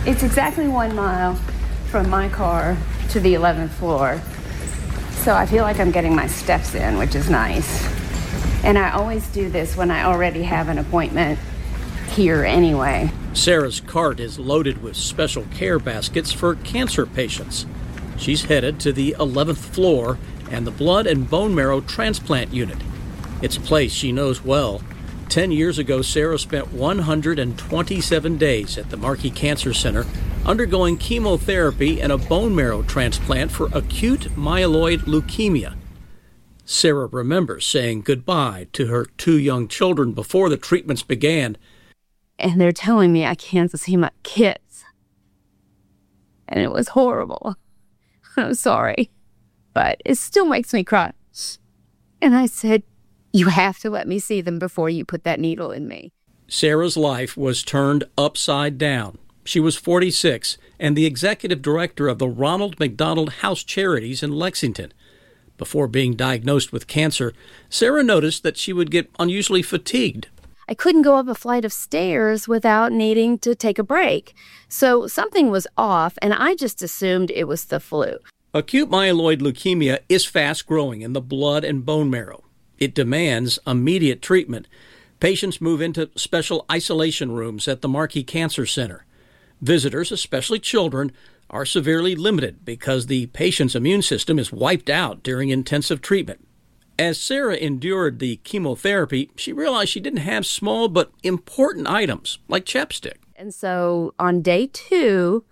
It's exactly 1 mile from my car to the 11th floor. So I feel like I'm getting my steps in, which is nice. And I always do this when I already have an appointment here anyway. Sarah's cart is loaded with special care baskets for cancer patients. She's headed to the 11th floor and the blood and bone marrow transplant unit. It's a place she knows well. 10 years ago, Sarah spent 127 days at the Markey Cancer Center undergoing chemotherapy and a bone marrow transplant for acute myeloid leukemia. Sarah remembers saying goodbye to her 2 young children before the treatments began. And they're telling me I can't see my kids. And it was horrible. I'm sorry, but it still makes me cry. And I said, you have to let me see them before you put that needle in me. Sarah's life was turned upside down. She was 46 and the executive director of the Ronald McDonald House Charities in Lexington. Before being diagnosed with cancer, Sarah noticed that she would get unusually fatigued. I couldn't go up a flight of stairs without needing to take a break. So something was off, and I just assumed it was the flu. Acute myeloid leukemia is fast-growing in the blood and bone marrow. It demands immediate treatment. Patients move into special isolation rooms at the Markey Cancer Center. Visitors, especially children, are severely limited because the patient's immune system is wiped out during intensive treatment. As Sarah endured the chemotherapy, she realized she didn't have small but important items like chapstick. And so on day 2,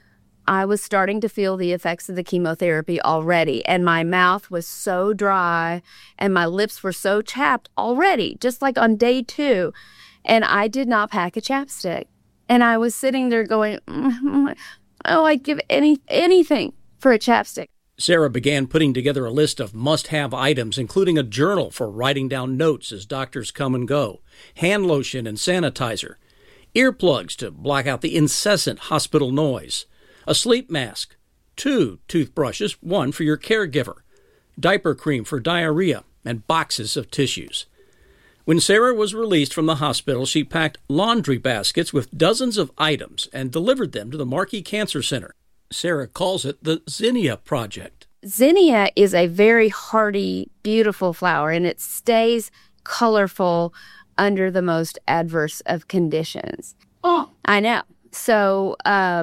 I was starting to feel the effects of the chemotherapy already, and my mouth was so dry and my lips were so chapped already, just like on day 2. And I did not pack a chapstick. And I was sitting there going, oh, I'd give anything for a chapstick. Sarah began putting together a list of must-have items, including a journal for writing down notes as doctors come and go, hand lotion and sanitizer, earplugs to block out the incessant hospital noise, a sleep mask, 2 toothbrushes, 1 for your caregiver, diaper cream for diarrhea, and boxes of tissues. When Sarah was released from the hospital, she packed laundry baskets with dozens of items and delivered them to the Markey Cancer Center. Sarah calls it the Zinnia Project. Zinnia is a very hardy, beautiful flower, and it stays colorful under the most adverse of conditions. Oh, I know. So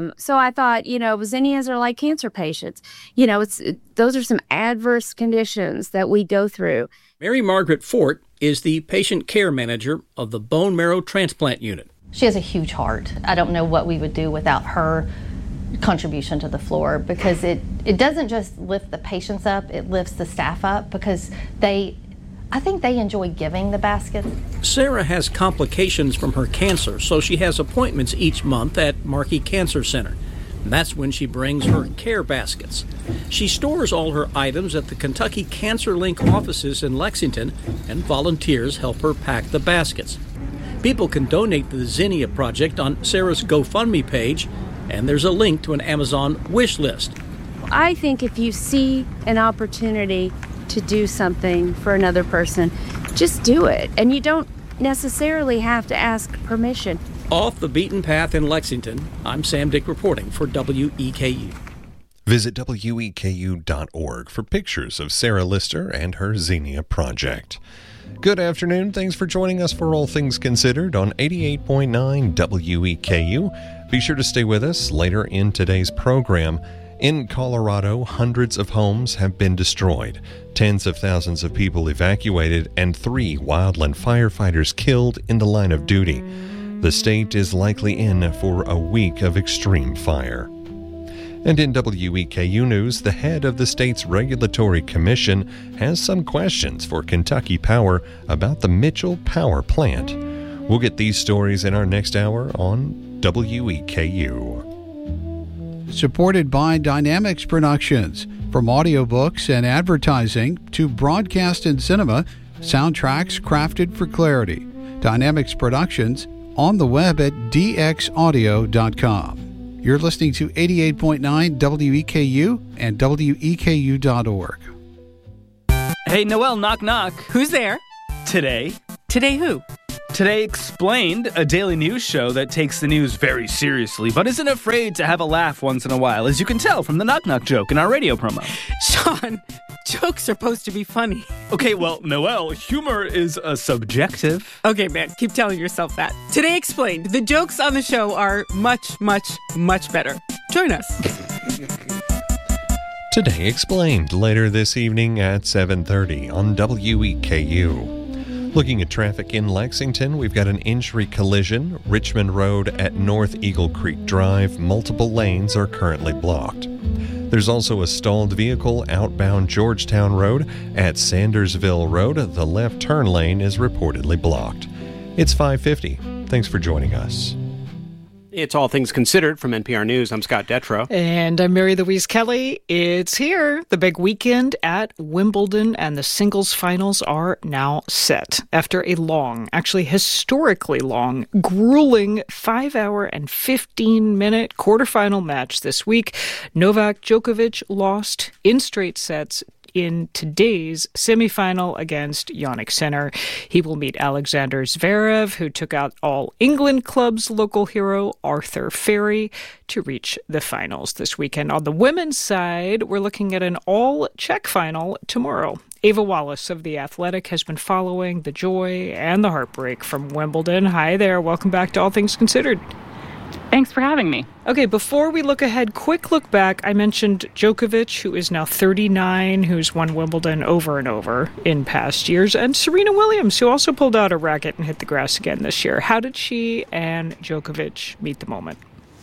I thought, zinnias are like cancer patients. Those are some adverse conditions that we go through. Mary Margaret Fort is the patient care manager of the bone marrow transplant unit. She has a huge heart. I don't know what we would do without her contribution to the floor, because it doesn't just lift the patients up, it lifts the staff up, because I think they enjoy giving the baskets. Sarah has complications from her cancer, so she has appointments each month at Markey Cancer Center. And that's when she brings her care baskets. She stores all her items at the Kentucky Cancer Link offices in Lexington, and volunteers help her pack the baskets. People can donate to the Zinnia Project on Sarah's GoFundMe page, and there's a link to an Amazon wish list. I think if you see an opportunity to do something for another person, just do it. And you don't necessarily have to ask permission. Off the beaten path in Lexington, I'm Sam Dick reporting for WEKU. Visit weku.org for pictures of Sarah Lister and her Zinnia Project. Good afternoon. Thanks for joining us for All Things Considered on 88.9 WEKU. Be sure to stay with us later in today's program. In Colorado, hundreds of homes have been destroyed, tens of thousands of people evacuated, and 3 wildland firefighters killed in the line of duty. The state is likely in for a week of extreme fire. And in WEKU News, the head of the state's regulatory commission has some questions for Kentucky Power about the Mitchell Power Plant. We'll get these stories in our next hour on WEKU. Supported by Dynamics Productions. From audiobooks and advertising to broadcast and cinema, soundtracks crafted for clarity. Dynamics Productions on the web at dxaudio.com. You're listening to 88.9 WEKU and WEKU.org. Hey, Noelle, knock, knock. Who's there? Today? Today who? Today Explained, a daily news show that takes the news very seriously, but isn't afraid to have a laugh once in a while, as you can tell from the knock-knock joke in our radio promo. Sean, jokes are supposed to be funny. Okay, well, Noelle, humor is subjective. Okay, man, keep telling yourself that. Today Explained, the jokes on the show are much, much, much better. Join us. Today Explained, later this evening at 7:30 on WEKU. Looking at traffic in Lexington, we've got an injury collision. Richmond Road at North Eagle Creek Drive. Multiple lanes are currently blocked. There's also a stalled vehicle outbound Georgetown Road at Sandersville Road. The left turn lane is reportedly blocked. It's 5:50. Thanks for joining us. It's All Things Considered from NPR News. I'm Scott Detrow. And I'm Mary Louise Kelly. It's here. The big weekend at Wimbledon, and the singles finals are now set. After a long, actually historically long, grueling 5-hour and 15-minute quarterfinal match this week, Novak Djokovic lost in straight sets in today's semifinal against Jannik Sinner. He will meet Alexander Zverev, who took out All England Club's local hero, Arthur Ferry, to reach the finals this weekend. On the women's side, we're looking at an all-Czech final tomorrow. Ava Wallace of The Athletic has been following the joy and the heartbreak from Wimbledon. Hi there. Welcome back to All Things Considered. Thanks for having me. Okay, before we look ahead, quick look back. I mentioned Djokovic, who is now 39, who's won Wimbledon over and over in past years, and Serena Williams, who also pulled out a racket and hit the grass again this year. How did she and Djokovic meet the moment?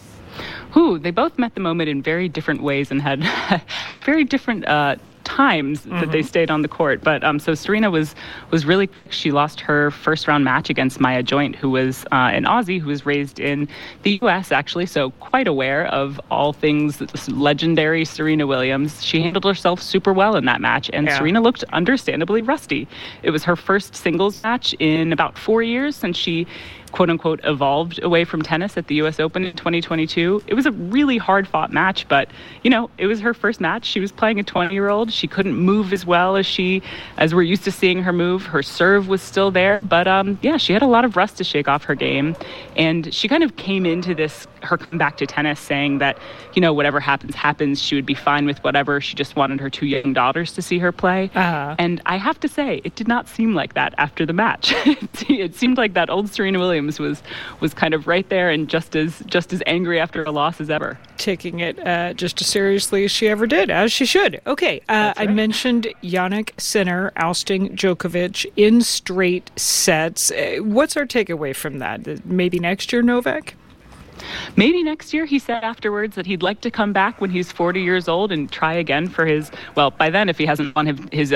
They both met the moment in very different ways and had very different times that they stayed on the court. But so Serena was really, she lost her first round match against Maya Joint, who was an Aussie who was raised in the U.S. actually, so quite aware of all things legendary Serena Williams. She handled herself super well in that match, and Serena looked understandably rusty. It was her first singles match in about 4 years since she quote-unquote evolved away from tennis at the U.S. Open in 2022. It was a really hard-fought match, but, it was her first match. She was playing a 20-year-old. She couldn't move as well as we're used to seeing her move. Her serve was still there, but, she had a lot of rust to shake off her game, and she kind of came into her comeback to tennis saying that, whatever happens, she would be fine with whatever. She just wanted her 2 young daughters to see her play. And I have to say, it did not seem like that after the match. It seemed like that old Serena Williams was kind of right there and just as angry after a loss as ever. Taking it just as seriously as she ever did, as she should. Okay, right. I mentioned Jannik Sinner ousting Djokovic in straight sets. What's our takeaway from that? Maybe next year, Novak? Maybe next year. He said afterwards that he'd like to come back when he's 40 years old and try again for by then, if he hasn't won his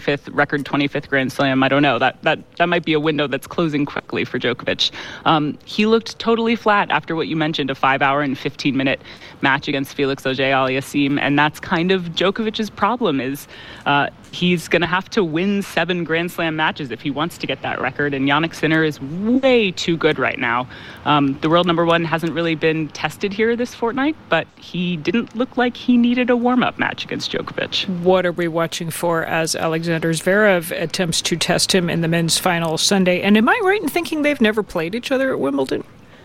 25th Grand Slam, I don't know. That might be a window that's closing quickly for Djokovic. He looked totally flat after what you mentioned, a 5-hour and 15-minute match against Felix Auger-Aliassime, and that's kind of Djokovic's problem is he's going to have to win 7 Grand Slam matches if he wants to get that record, and Jannik Sinner is way too good right now. The world number one hasn't really been tested here this fortnight, but he didn't look like he needed a warm-up match against Djokovic. What are we watching for as Alexander Zverev attempts to test him in the men's final Sunday? And am I right in thinking they've never played each other at Wimbledon?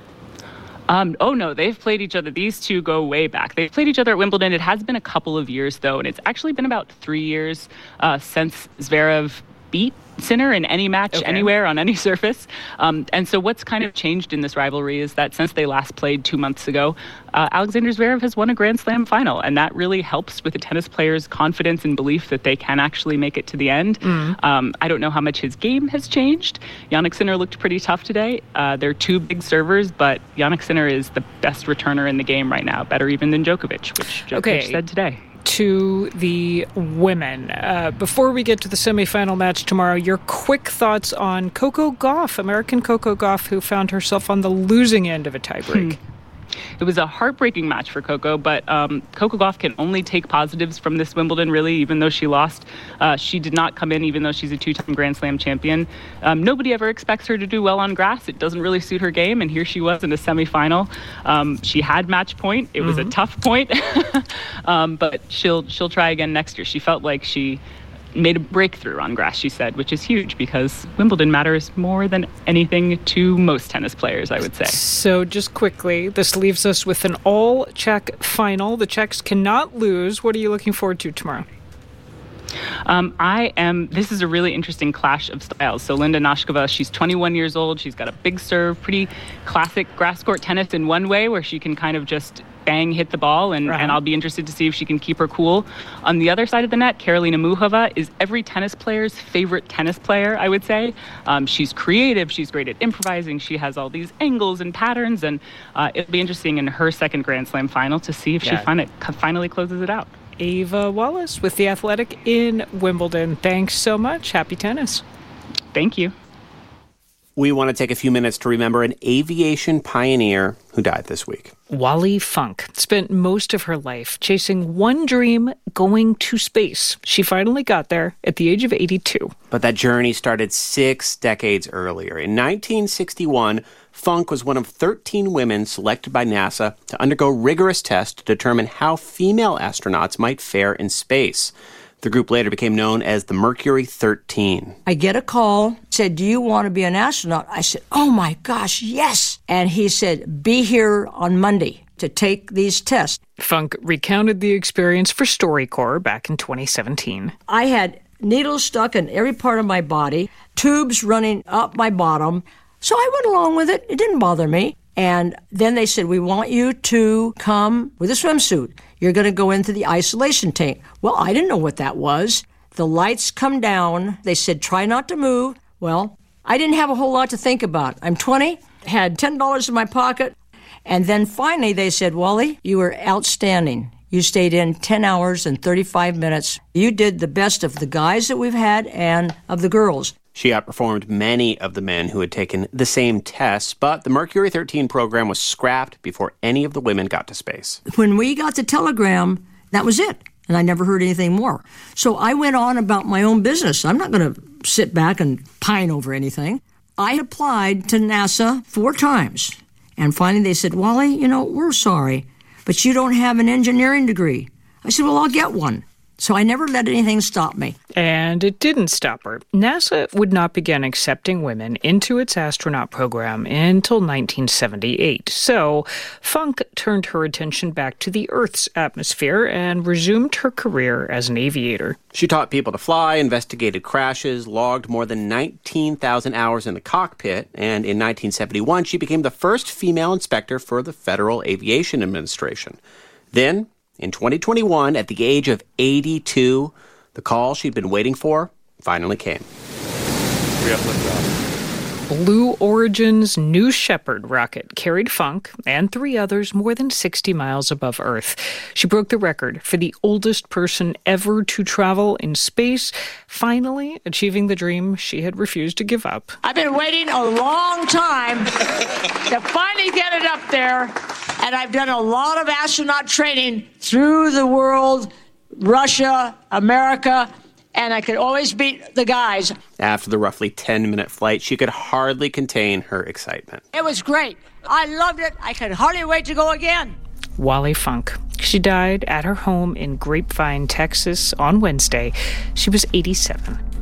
Oh, no, they've played each other. These two go way back. They've played each other at Wimbledon. It has been a couple of years, though, and it's actually been about 3 years since Zverev beat Sinner in any match, anywhere, on any surface. And so what's kind of changed in this rivalry is that since they last played 2 months ago, Alexander Zverev has won a Grand Slam final, and that really helps with the tennis player's confidence and belief that they can actually make it to the end. I don't know how much his game has changed. Jannik Sinner looked pretty tough today. They're two big servers, but Jannik Sinner is the best returner in the game right now, better even than Djokovic, which Djokovic said today. To the women. Before we get to the semifinal match tomorrow, your quick thoughts on Coco Gauff, American Coco Gauff, who found herself on the losing end of a tiebreak. It was a heartbreaking match for Coco, but Coco Gauff can only take positives from this Wimbledon, really, even though she lost. She did not come in, even though she's a 2-time Grand Slam champion. Nobody ever expects her to do well on grass. It doesn't really suit her game, and here she was in a semifinal. She had match point. It was a tough point, but she'll try again next year. She felt like she made a breakthrough on grass, she said, which is huge because Wimbledon matters more than anything to most tennis players, I would say. So just quickly, this leaves us with an all-Czech final. The Czechs cannot lose. What are you looking forward to tomorrow? This is a really interesting clash of styles. So Linda Noskova, she's 21 years old. She's got a big serve, pretty classic grass court tennis in one way where she can kind of just bang, hit the ball, and I'll be interested to see if she can keep her cool. On the other side of the net, Karolina Muchova is every tennis player's favorite tennis player, I would say. She's creative. She's great at improvising. She has all these angles and patterns, and it'll be interesting in her second Grand Slam final to see if she finally closes it out. Ava Wallace with The Athletic in Wimbledon. Thanks so much. Happy tennis. Thank you. We want to take a few minutes to remember an aviation pioneer who died this week. Wally Funk spent most of her life chasing one dream, going to space. She finally got there at the age of 82. But that journey started 6 decades earlier. In 1961, Funk was one of 13 women selected by NASA to undergo rigorous tests to determine how female astronauts might fare in space. The group later became known as the Mercury 13. I get a call, said, do you want to be an astronaut? I said, oh my gosh, yes. And he said, be here on Monday to take these tests. Funk recounted the experience for StoryCorps back in 2017. I had needles stuck in every part of my body, tubes running up my bottom. So I went along with it. It didn't bother me. And then they said, we want you to come with a swimsuit. You're going to go into the isolation tank. Well, I didn't know what that was. The lights come down. They said, try not to move. Well, I didn't have a whole lot to think about. I'm 20, had $10 in my pocket. And then finally they said, Wally, you were outstanding. You stayed in 10 hours and 35 minutes. You did the best of the guys that we've had and of the girls. She outperformed many of the men who had taken the same tests, but the Mercury 13 program was scrapped before any of the women got to space. When we got the telegram, that was it, and I never heard anything more. So I went on about my own business. I'm not going to sit back and pine over anything. I applied to NASA 4 times, and finally they said, Wally, we're sorry, but you don't have an engineering degree. I said, well, I'll get one. So I never let anything stop me. And it didn't stop her. NASA would not begin accepting women into its astronaut program until 1978. So Funk turned her attention back to the Earth's atmosphere and resumed her career as an aviator. She taught people to fly, investigated crashes, logged more than 19,000 hours in the cockpit, and in 1971 she became the first female inspector for the Federal Aviation Administration. Then, in 2021, at the age of 82, the call she'd been waiting for finally came. Blue Origin's New Shepard rocket carried Funk and 3 others more than 60 miles above Earth. She broke the record for the oldest person ever to travel in space, finally achieving the dream she had refused to give up. I've been waiting a long time to finally get it up there, and I've done a lot of astronaut training through the world, Russia, America, and I could always beat the guys. After the roughly 10-minute flight, she could hardly contain her excitement. It was great. I loved it. I could hardly wait to go again. Wally Funk. She died at her home in Grapevine, Texas on Wednesday. She was 87.